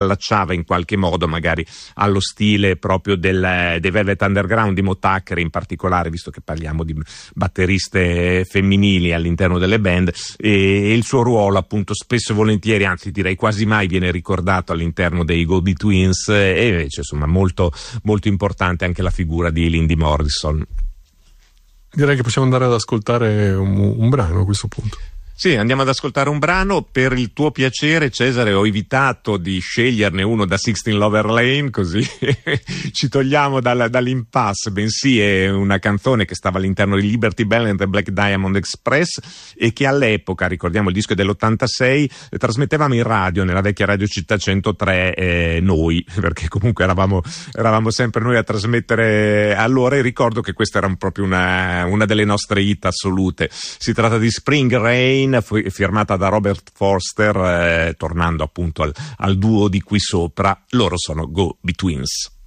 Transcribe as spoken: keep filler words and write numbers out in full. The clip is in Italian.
allacciava in qualche modo magari allo stile proprio del, dei Velvet Underground, di Mo Tucker in particolare, visto che parliamo di batteriste femminili all'interno delle band, e il suo ruolo appunto spesso e volentieri, anzi direi quasi mai, viene ricordato all'interno dei Go-Betweens, e invece insomma molto, molto importante anche la figura di Lindy Morrison. Direi che possiamo andare ad ascoltare un, un brano a questo punto. Sì, andiamo ad ascoltare un brano. Per il tuo piacere, Cesare, ho evitato di sceglierne uno da Sixteen Lover Lane, così ci togliamo dal, dall'impasse, bensì è una canzone che stava all'interno di Liberty Bell and the Black Diamond Express e che all'epoca, ricordiamo il disco è dell'ottantasei, trasmettevamo in radio, nella vecchia Radio Città centotré, eh, noi, perché comunque eravamo, eravamo sempre noi a trasmettere allora, e ricordo che questa era proprio una, una delle nostre hit assolute. Si tratta di Spring Rain, firmata da Robert Forster, eh, tornando appunto al, al duo di qui sopra. Loro sono Go-Betweens.